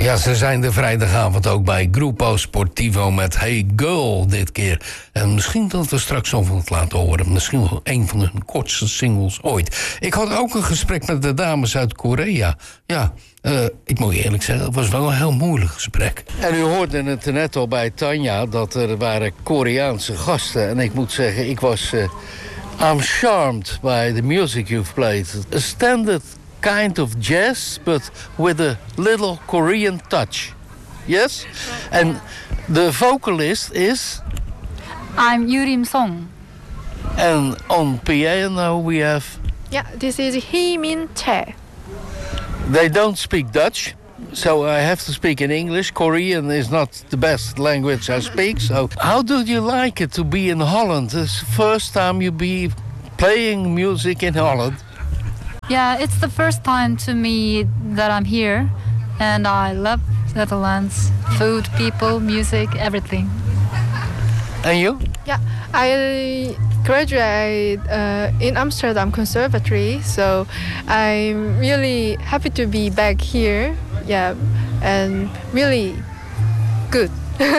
Ja, ze zijn de vrijdagavond ook bij Grupo Sportivo met Hey Girl dit keer. En misschien dat we straks nog wat laten horen. Misschien wel een van hun kortste singles ooit. Ik had ook een gesprek met de dames uit Korea. Ja, ik moet eerlijk zeggen, het was wel een heel moeilijk gesprek. En u hoorde het net al bij Tanja dat er waren Koreaanse gasten. En ik moet zeggen, I'm charmed by the music you've played. A standard kind of jazz, but with a little Korean touch. Yes? And the vocalist is? I'm Yurim Song. And on piano we have? Yeah, this is Hee Min Chae. They don't speak Dutch, so I have to speak in English. Korean is not the best language I speak, so how do you like it to be in Holland? It's the first time you be playing music in Holland. Yeah, it's the first time to me that I'm here, and I love Netherlands. Food, people, music, everything. And you? Yeah, I graduated in Amsterdam Conservatory, so I'm really happy to be back here. Yeah, and really good.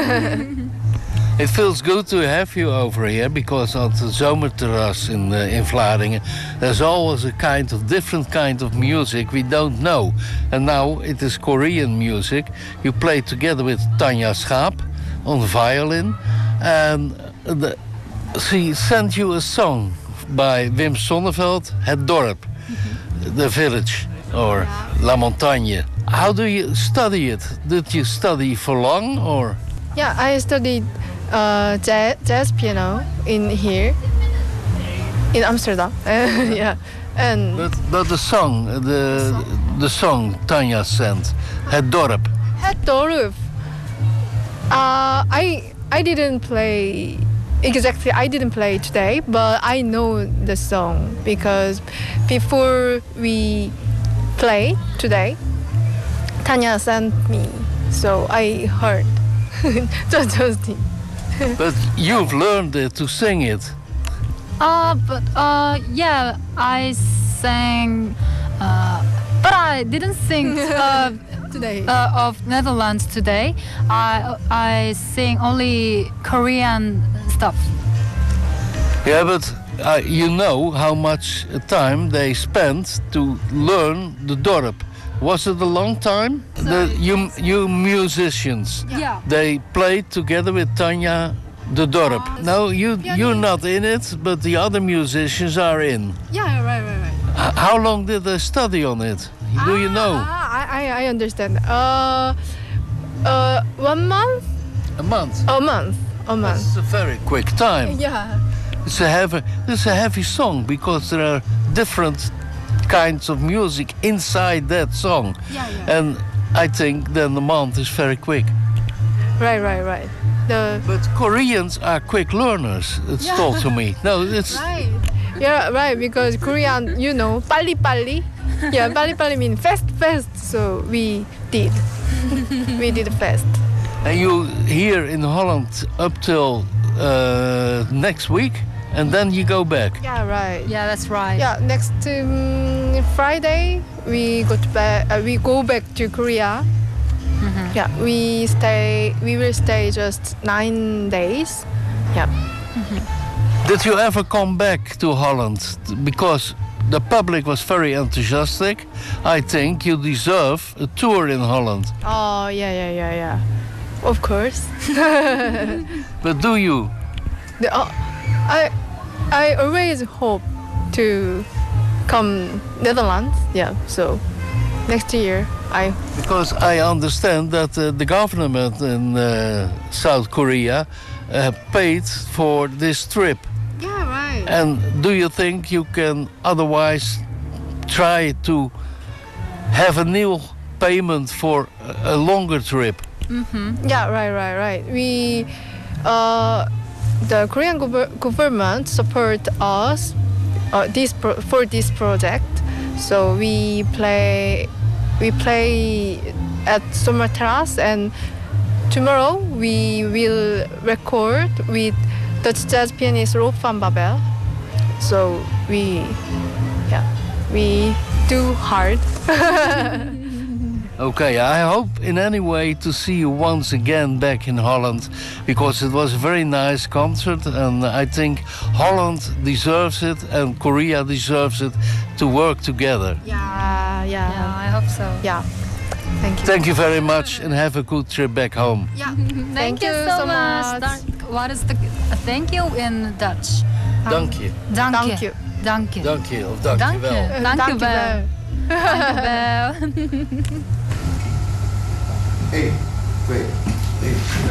It feels good to have you over here because on the Zomerterras in Vlaardingen there's always a different kind of music we don't know. And now it is Korean music. You play together with Tanja Schaap on the violin. And she sent you a song by Wim Sonneveld, Het Dorp, the village, or La Montagne. How do you study it? Did you study for long, or? Yeah, I studied jazz piano in here, in Amsterdam. Yeah, and but the song, the song Tanja sent, Het Dorp. Het Dorp. I didn't play exactly. I didn't play today, but I know the song because before we play today, Tanya sent me, so I heard. But you've learned to sing it. Yeah, I sang, but I didn't sing today of Netherlands today. I sing only Korean stuff. Yeah, but you know how much time they spent to learn the dorp. Was it a long time? You musicians, Yeah. they played together with Tanja the dorp. No, you're not in it, but the other musicians are in. Yeah, right. How long did they study on it? Do you know? I understand. 1 month. A month. A month. It's a very quick time. Yeah. It's a heavy song because there are different kinds of music inside that song. Yeah. And I think then the month is very quick. Right. But Koreans are quick learners, it's told to me. No, it's... Right. Yeah, right, because Korean, you know, 빨리. Yeah, 빨리 means fast. So we did. We did fast. And you here in Holland up till next week, and then you go back. Yeah, right. Yeah, that's right. Yeah, next Friday we go back to Korea. Mm-hmm. Yeah, we will stay just 9 days. Yeah. Mm-hmm. Did you ever come back to Holland? Because the public was very enthusiastic. I think you deserve a tour in Holland. Oh, yeah. Of course. But do you? I always hope to come Netherlands. Yeah, so next year Because I understand that the government in South Korea paid for this trip. Yeah, right. And do you think you can otherwise try to have a new payment for a longer trip? Mm-hmm. Yeah, right. We, the Korean government support us for this project. So we play at Zomerterras, and tomorrow we will record with Dutch jazz pianist Rob van Babel. So we do hard. Okay, I hope in any way to see you once again back in Holland, because it was a very nice concert, and I think Holland deserves it and Korea deserves it to work together. Yeah. Yeah, I hope so. Yeah. Thank you. Thank you very much and have a good trip back home. Yeah. Thank you so much. What is the thank you in Dutch? Dank je. Dank Dank je. you. Dank je. Dank je of dank je wel. Dank je wel. Dank je wel. 1, 2, 3.